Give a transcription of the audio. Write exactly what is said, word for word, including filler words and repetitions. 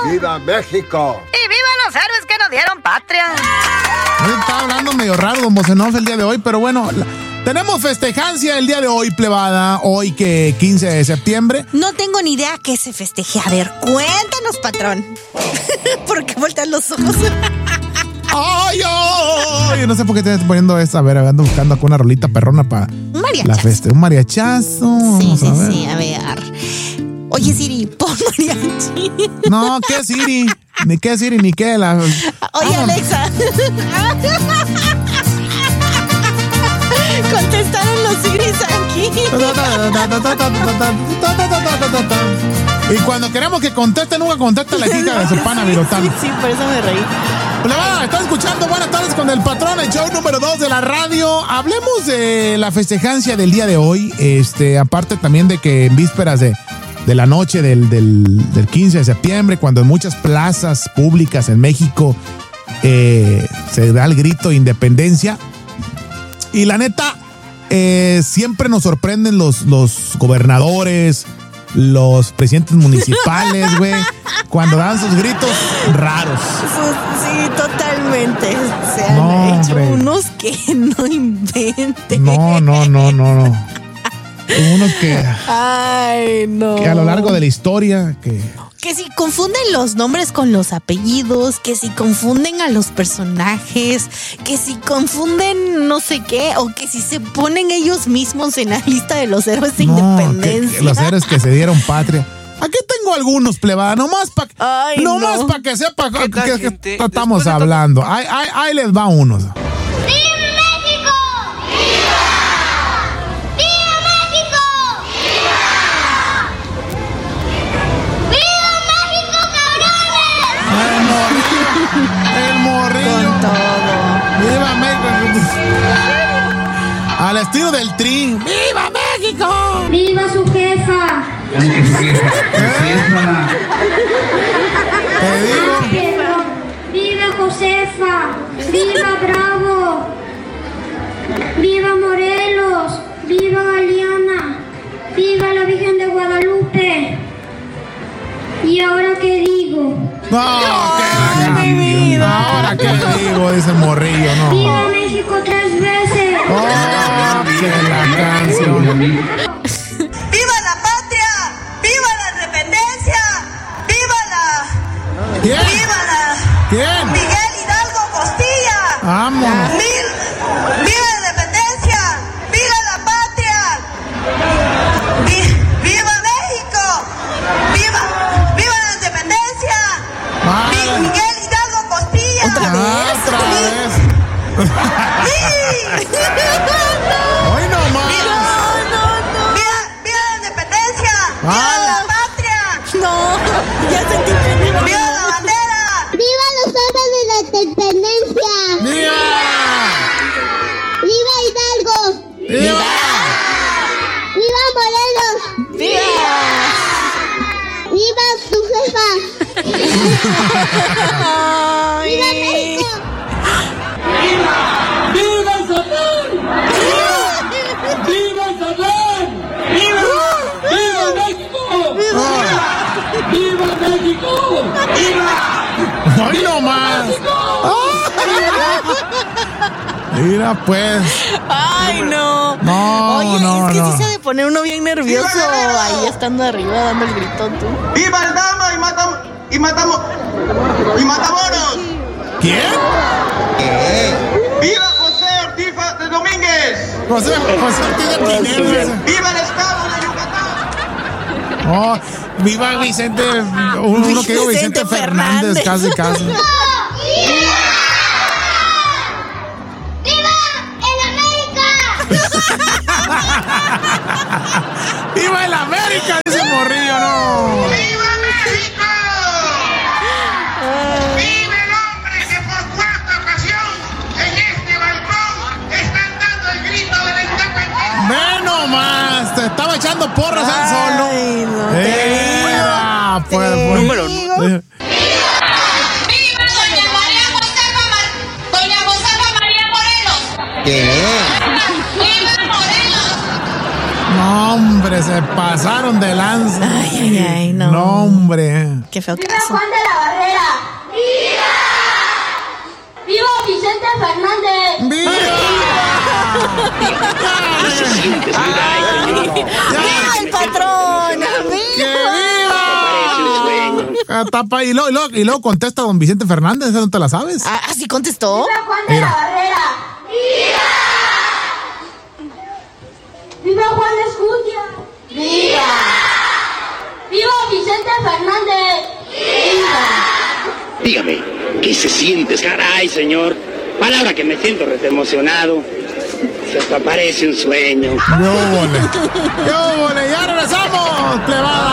¡Viva México! ¡Y viva los héroes que nos dieron patria! Está hablando medio raro, don Bocenov, el día de hoy, pero bueno, la, tenemos festejancia el día de hoy, plebada, hoy que quince de septiembre. No tengo ni idea qué se festeje. A ver, cuéntanos, patrón. ¿Por qué voltean los ojos? ¡Ay, ay! No sé por qué te estás poniendo esta. A ver, ando buscando acá una rolita perrona para un mariachazo. La feste. Un mariachazo. Sí, Vamos sí, a ver. sí. A ver. Oye, Siri, pon mariachi. No, ¿qué Siri? Ni qué Siri, ni qué. La... Oye, ah, Alexa. Contestaron los Siris aquí. Y cuando queremos que conteste, nunca contesta la hija de su pana virotano. Sí, sí, por eso me reí. Plebada, están escuchando Buenas Tardes con el Patrón, el show número dos de la radio. Hablemos de la festejancia del día de hoy. Este, aparte también de que en vísperas de, de la noche del, del, del quince de septiembre, cuando en muchas plazas públicas en México eh, se da el grito de independencia. Y la neta, eh, siempre nos sorprenden los, los gobernadores, los presidentes municipales, güey, cuando dan sus gritos raros. Sí, totalmente. Se han no, hecho hombre. unos que no inventen. No, no, no, no, no. Unos que, Ay, no. que a lo largo de la historia, que... Que si confunden los nombres con los apellidos, que si confunden a los personajes, que si confunden no sé qué, o que si se ponen ellos mismos en la lista de los héroes de no, independencia. Que, que los héroes que se dieron patria. Aquí tengo algunos, plebada, nomás para no. no. pa que sepa que, que, que estamos hablando. Ahí, ahí, ahí les va unos. El morrillo. Con todo. ¡Viva México! Al estilo del Tri. ¡Viva México! ¡Viva su jefa! Te digo. ¡Viva Josefa! ¡Viva Bravo! ¡Viva Morelos! ¡Viva Galeana! ¡Viva la Virgen de Guadalupe! ¿Y ahora qué digo? No, qué mi vida. Ahora qué digo, dice el morrillo, no. ¡Viva México tres veces! Oh, que la canción. ¡Viva la patria! ¡Viva la independencia! ¡Viva la... ¿Quién? ¡Viva la... ¿Quién? Miguel Hidalgo Costilla! ¡Vámonos! ¡Viva la independencia! ¡Viva la patria! ¡Vi, ¡Viva México! ¡Viva, viva la independencia! Vale. ¡Miguel Hidalgo Costilla! ¿Otra vez? ¿Otra vez? ¡Sí! ¡Hoy no más! ¡Viva, no, no. ¡Viva, viva la independencia! Vale. ¡Viva la patria! No, ya sentí pena. ¡Viva la bandera! ¡Viva los héroes de la independencia! ¡Viva! ¡Viva Hidalgo! ¡Viva! ¡Viva Morelos! ¡Viva! ¡Viva su jefa! ¡Viva México! ¡Viva el Salón! ¡Viva el Salón! ¡Viva! ¡Viva México! ¡Viva México! ¡Viva! ¡Hoy no más! Mira, pues. Ay, no. No, Oye, no, es que no. sí se ha de poner uno bien nervioso ahí estando arriba dando el gritón tú. ¡Viva el Dama y matamos! ¡Y matamos! ¡Y Matamoros! ¿Quién? ¡Viva José Ortiz de Domínguez! José, José Ortiz de Pineda. ¡Viva el Estado de Yucatán! Oh, viva Vicente, uno que digo Vicente Vicente Fernández, Fernández. casi, casi. ¡Viva el América! ¡Viva el América! Dice Morrillo, no. ¡Viva México! ¡Viva el hombre que por cuarta ocasión en este balcón están dando el grito de la independencia! Ve nomás, te estaba echando porras al solo. Ay, no te Era, pues, te pues. Número Eh, ¡Viva doña María Josefa, Mar- doña Josefa María Morelos! ¿Qué? ¡Viva Morelos! No, hombre, se pasaron de lanza. Ay, ay, ay, no. No, hombre. Qué feo ¡Viva caso. Juan de la Barrera! ¡Viva! ¡Viva Vicente Fernández! ¡Viva el patrón! ¡Que viva! Tapa, y, luego, y, luego, y luego contesta don Vicente Fernández, ¿no te la sabes? Ah, ¿así contestó? ¡Viva Juan de Mira. la Barrera! ¡Viva! ¡Viva Juan de Escutia! ¡Viva! ¡Viva Vicente Fernández! ¡Viva! Dígame, ¿qué se siente? Caray, señor. Palabra que me siento reemocionado. Se hasta parece un sueño. ¡Qué óvole! ¡Qué óvole! ¡Ya regresamos, plebada!